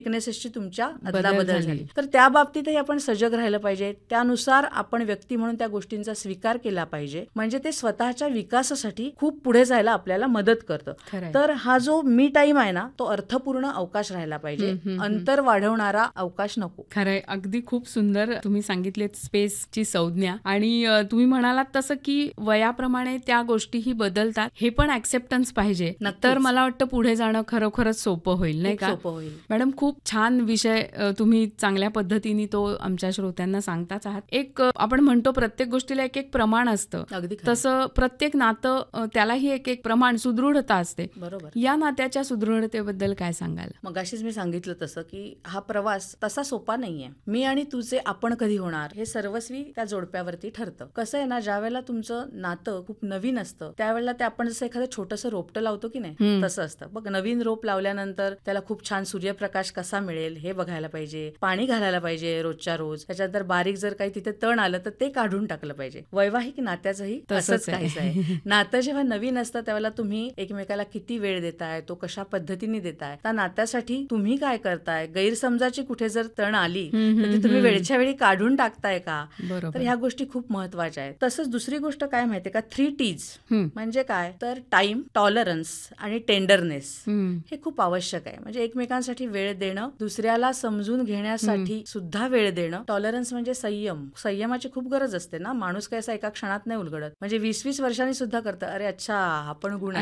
विकनेसेसची तुमच्या अदलाबदल झाली. तर त्या बाबतीतही आपण सजग राहिलं पाहिजे. त्यानुसार आपण व्यक्ती म्हणून त्या गोष्टींचा स्वीकार केला पाहिजे. म्हणजे ते स्वतःच्या विकासासाठी खूप पुढे जायला आपल्याला मदत करतं. तर हा जो मी टाइम आहे ना, तो अर्थपूर्ण अवकाश राहिला पाहिजे, अंतर वाढवणारा अवकाश नको. खरंय, अगदी खूप सुंदर तुम्ही सांगितलेत स्पेसची संज्ञा. आणि तुम्ही म्हणालात तसं की वयाप्रमाणे त्या गोष्टीही बदलतात, हे पण ऍक्सेप्टन्स पाहिजे. तर मला वाटतं पुढे जाणं खरोखरच सोपं होईल, नाही का? सोपं होईल. मॅडम, खूप छान विषय तुम्ही चांगल्या पद्धतीने तो आमच्या श्रोत्यांना सांगताच आहात. एक आपण म्हणतो प्रत्येक गोष्टीला एक एक प्रमाण असतं, तसं प्रत्येक नातं त्यालाही एक एक प्रमाण, सुदृढता असते. बरोबर. या नात्याच्या सुदृढतेबद्दल काय सांगाल? मगाशीच मी सांगितलं तसं की हा प्रवास तसा सोपा नाहीये. मी आणि तुझे आपण कधी होणार हे सर्वस्वी त्या जोडप्यावरती ठरतं. कसं आहे ना, ज्या वेळेला तुमचं नातं खूप नवीन असतं त्यावेळेला ते आपण जसं एखादं छोटंसं रोपटं लावतो की नाही, तसं असतं बघ. नवीन रोप लावल्यानंतर त्याला खूप छान सूर्यप्रकाश कसा मिळेल हे बघायला पाहिजे, पाणी घालायला पाहिजे रोजच्या रोज. त्याच्यानंतर बारीक जर काही तिथे तण आलं तर ते काढून टाकलं पाहिजे. वैवाहिक नात्याचंही तसंच काहीच आहे. नातं जेव्हा नवीन असतं त्यावेळेला तुम्ही एकमेकाला किती वेळ देताय, तो कशा पद्धतीने देताय, त्या नात्यासाठी तुम्ही काय करताय, गैरसमजाची कुठे जर तण आली तर ती तुम्ही वेळच्या वेळी काढून टाकताय का? तर ह्या गोष्टी खूप महत्वाच्या आहेत. तसंच दुसरी गोष्ट काय माहितीये का, 3 T's म्हणजे काय, तर टाइम, टॉलरन्स आणि टेंडरनेस हे खूप आवश्यक आहे. म्हणजे एकमेकांसाठी वेळ देणं, दुसऱ्याला समजून घेण्यासाठी सुद्धा वेळ देणं. टॉलरन्स म्हणजे संयम. संयमाची खूप गरज असते ना. माणूस काय असा एका क्षणात नाही उलगडत. म्हणजे 20-20 वर्षांनी सुद्धा करतं, अरे अच्छा हा पण गुण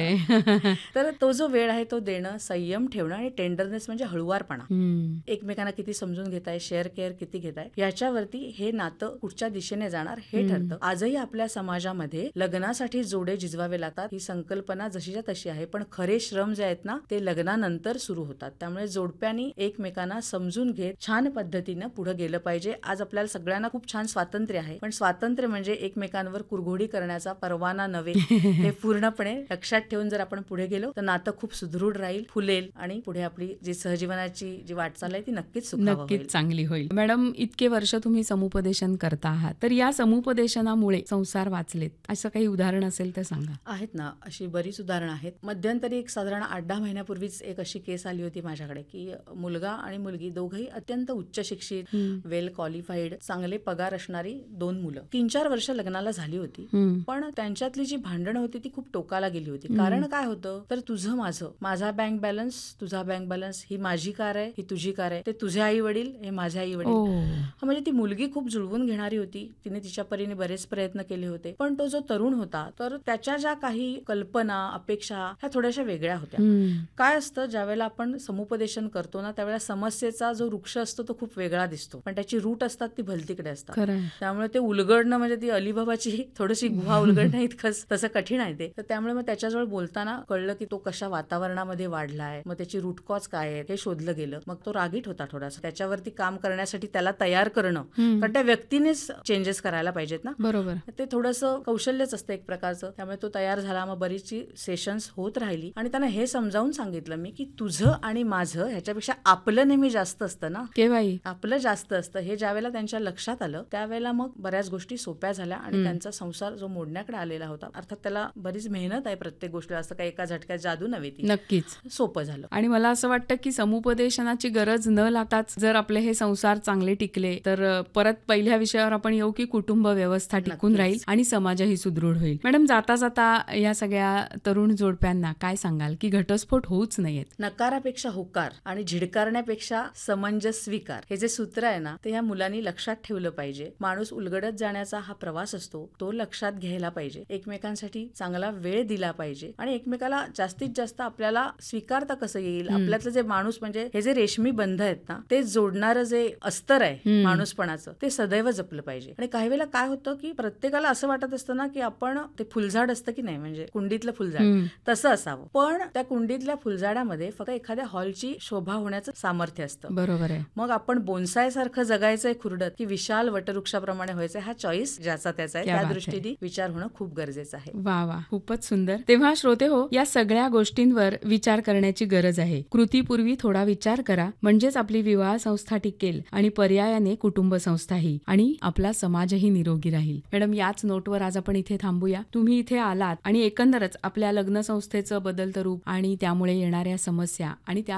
आहे. तर तो जो वेळ आहे तो देणं, संयम ठेवणं. आणि टेंडरनेस म्हणजे हळुवारपणा. एकमेकांना किती समजून घेताय, शेअर केअर किती घेताय, याच्यावरती हे नातं कुठच्या दिशेने जाणार हे ठरतं. आजही आपल्या समाजामध्ये लग्नासाठी जोडे झिजवावे लागतात ही संकल्पना जशीच्या तशी आहे, पण खरे श्रम जे आहेत ना ते लग्नानंतर सुरू होतात. त्यामुळे जोडप्यांनी एकमेकांना समजून घेत छान पद्धतीनं पुढे गेलं पाहिजे. आज आपल्याला सगळ्यांना खूप छान स्वातंत्र्य आहे, पण स्वातंत्र्य म्हणजे एकमेकांवर कुरघोडी करण्याचा परवाना नव्हे. हे पूर्णपणे लक्षात ठेवून जर आपण पुढे गेलो तर नातं खूप सुदृढ राहील, फुलेल आणि पुढे आपली जी सहजीवनाची जी वाटचाल आहे ती नक्कीच चांगली होईल. मॅडम, इतके वर्ष तुम्ही समुपदेशन करता आहात, तर या समुपदेशनामुळे संसार वाचलेत असं काही उदाहरण असेल तर सांगा. आहेत ना, अशी बरीच उदाहरणं आहेत. मध्यंतरी एक साधारण 8-10 महिन्यापूर्वीच एक अशी केस आली होती माझ्याकडे की मुलगा आणि मुलगी दोघंही अत्यंत उच्च शिक्षित, वेल क्वालिफाईड, चांगले पगार असणारी 2 मुलं. 3-4 वर्ष लग्नाला झाली होती, पण त्यांच्यातली जी भांडणं होती ती खूप टोकाला गेली होती. कारण काय होतं, तर तुझं माझं, माझा बँक बॅलन्स, तुझा बँक बॅलन्स, ही माझी कार आहे, ही तुझी कार आहे, ते तुझे आई वडील, हे माझे आई वडील. म्हणजे ती मुलगी खूप जुळवून घेणारी होती, तिने तिच्या परीने बरेच प्रयत्न केले होते, पण तो जो तरुण होता तर त्याच्या ज्या काही कल्पना, अपेक्षा ह्या थोड्याशा वेगळ्या होत्या. काय असतं, ज्यावेळेला आपण समुपदेशन करतो ना त्यावेळेला समस्येचा जो वृक्ष असतो तो खूप वेगळा दिसतो, पण त्याची रूट असतात ती भलतीकडे असतात. त्यामुळे ते उलगडणं म्हणजे ती अलिबाबाची थोडीशी गुहा उलगडणं इतकंच तसं कठीण आहे ते. तर त्यामुळे मग त्याच्याजवळ बोलताना कळलं की तो कशा वातावरणामध्ये वाढलाय, मग त्याची रूट कॉज काय आहे हे शोधलं गेलं. मग तो रागीट होता थोडासा. त्याच्यावरती काम करण्यासाठी त्याला तयार करणं, कारण त्या व्यक्तीनेच चेंजेस करायला पाहिजेत ना. बरोबर. ते थोडंसं कौशल्यच असतं एक प्रकारचं. त्यामुळे तो तयार झाला. मग बरीचशी सेशन्स होत राहिली आणि त्यांना हे समजावून सांगितलं मी की तुझं आणि माझं ह्याच्यापेक्षा आपलं नेहमी जास्त असतं ना, केव्हाही आपलं जास्त असतं. हे ज्यावेळेला त्यांच्या लक्षात आलं त्यावेळेला मग बऱ्याच गोष्टी सोप्या झाल्या आणि त्यांचा संसार जो मोडण्याकडे आलेला होता, अर्थात त्याला बरीच मेहनत आहे प्रत्येक गोष्टीला, असं काही एका झटक्यात जादू नव्हे, ती नक्कीच सोपं झालं. आणि मला असं वाटतं की समुपदेशनाची गरज न लागताच जर आपले हे संसार चांगले टिकले तर परत पहिल्या विषयावर आपण येऊ की कुटुंब व्यवस्था टिकून राहील आणि समाजही सुदृढ होईल. मॅडम, जाता जाता या सगळ्या तरुण जोडप्यांना काय सांगाल की घटस्फोट होऊच नयेत? नकारापेक्षा होकार आणि झिडकारण्यापेक्षा समंजस स्वीकार, हे जे सूत्र आहे ना ते ह्या मुलांनी लक्षात ठेवलं पाहिजे. माणूस उलगडत जाण्याचा हा प्रवास असतो, तो लक्षात घ्यायला पाहिजे. एकमेकांसाठी चांगला वेळ दिला पाहिजे आणि एकमेकाला जास्तीत जास्त आपल्याला स्वीकारता कसं येईल, आपल्यातलं जे माणूस म्हणजे हे जे रेशमी बंध आहेत ना ते जोडणारं जे अस्तर आहे माणूसपणाचं ते सदैव जपलं पाहिजे. आणि काही वेळेला काय होतं की प्रत्येकाला असं वाटत असतं ना की आपण ते फुलझाड असतं की नाही, म्हणजे कुंडीतलं फुलझाड तसं असावं, पण त्या कुंडीतल्या फुलझाडामध्ये फक्त एखाद्या हॉलची शोभा होण्याचं सामर्थ्य असतं. बरोबर आहे. मग आपण बोन्साय सारखं जगायचंय खुरडत की विशाल वटवृक्षाप्रमाणे व्हायचंय, हा चॉईस ज्याचा त्याचा आहे. त्या दृष्टीने विचार होणं खूप गरजेचं आहे. वा वा, खूपच सुंदर. तेव्हा श्रोते हो, या सगळ्या गोष्टींवर विचार करण्याची गरज आहे. कृतीपूर्वी थोडा विचार करा, म्हणजेच आपली विवाह संस्था टिकेल आणि पर्यायाने कुटुंब संस्थाही आणि आपला समाजही निरोगी राहील. मॅडम, याच नोटवर आज आपण इथे थांबूया. तुम्ही इथे आलात आणि एकंदरच आपल्या लग्न संस्थेचं बदलतं रूप आणि त्यामुळे येणाऱ्या समस्या आणि त्यासाठी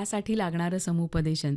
लागणारं समुपदेशन